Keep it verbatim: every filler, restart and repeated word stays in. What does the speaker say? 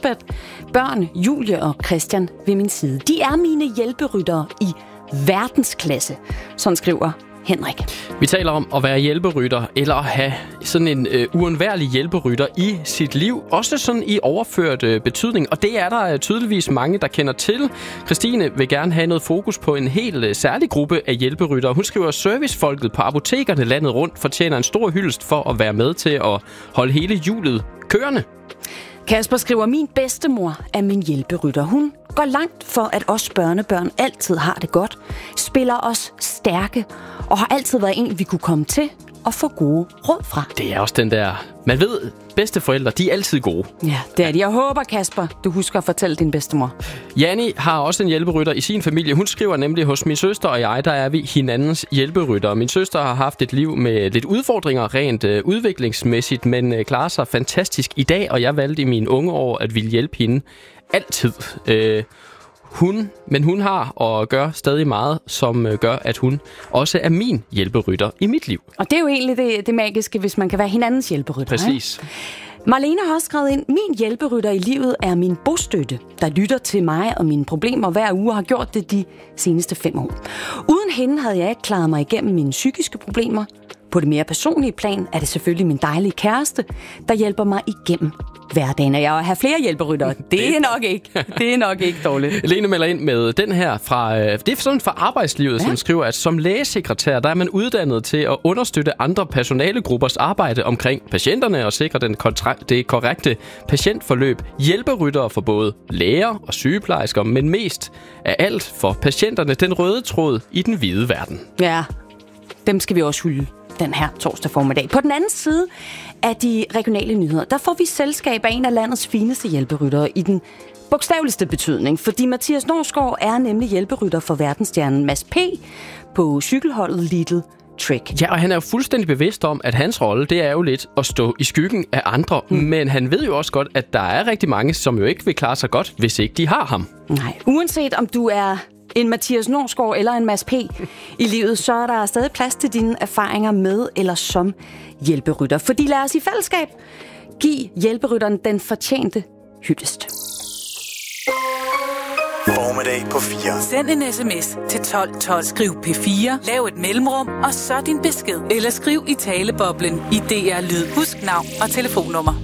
Lisbeth, børn, Julie og Christian ved min side. De er mine hjælperyttere i verdensklasse, sådan skriver Henrik. Vi taler om at være hjælperytter, eller at have sådan en øh, uundværlig hjælperytter i sit liv. Også sådan i overført øh, betydning, og det er der øh, tydeligvis mange, der kender til. Christine vil gerne have noget fokus på en helt øh, særlig gruppe af hjælperyttere. Hun skriver, at servicefolket på apotekerne landet rundt fortjener en stor hyldest for at være med til at holde hele hjulet kørende. Kasper skriver, min bedstemor er min hjælperytter. Hun går langt for, at os børnebørn altid har det godt, spiller os stærke og har altid været en, vi kunne komme til og få gode råd fra. Det er også den der, man ved, bedsteforældre, de er altid gode. Ja, det er de. Jeg håber, Kasper, du husker at fortælle din bedstemor. Janni har også en hjælperytter i sin familie. Hun skriver nemlig, hos min søster og jeg, der er vi hinandens hjælperytter. Min søster har haft et liv med lidt udfordringer rent øh, udviklingsmæssigt, men øh, klarer sig fantastisk i dag, og jeg valgte i mine unge år at ville hjælpe hende altid. Øh, Hun, men hun har og gør stadig meget, som gør, at hun også er min hjælperytter i mit liv. Og det er jo egentlig det, det magiske, hvis man kan være hinandens hjælperytter. Præcis. Ikke? Marlene har også skrevet ind, min hjælperytter i livet er min bostøtte, der lytter til mig og mine problemer hver uge og har gjort det de seneste fem år. Uden hende havde jeg ikke klaret mig igennem mine psykiske problemer. På det mere personlige plan er det selvfølgelig min dejlige kæreste, der hjælper mig igennem hverdagen. Og jeg har flere hjælperyttere. Det er nok ikke. Det er nok ikke dårligt. Lene melder ind med den her fra, det er sådan fra arbejdslivet, ja. Som skriver, at som lægesekretær, der er man uddannet til at understøtte andre personalegruppers arbejde omkring patienterne og sikre den kontra- det korrekte patientforløb. Hjælperyttere for både læger og sygeplejersker, men mest af alt for patienterne, den røde tråd i den hvide verden. Ja, dem skal vi også hylde den her torsdag formiddag. På den anden side af de regionale nyheder, der får vi selskab af en af landets fineste hjælperyttere i den bogstaveligste betydning, fordi Mathias Norsgaard er nemlig hjælperytter for verdensstjernen Mads P. på cykelholdet Little Trick. Ja, og han er jo fuldstændig bevidst om, at hans rolle, det er jo lidt at stå i skyggen af andre, mm. men han ved jo også godt, at der er rigtig mange, som jo ikke vil klare sig godt, hvis ikke de har ham. Nej, uanset om du er en Mathias Norsgaard eller en Mads P. i livet, så er der stadig plads til dine erfaringer med eller som hjælperytter. Fordi lad os i fællesskab give hjælperytteren den fortjente hyldest. Formiddag på fire. Send en sms til tolv tolv. Skriv P fire, lav et mellemrum, og så din besked. Eller skriv i taleboblen i D R Lyd. Husk navn og telefonnummer.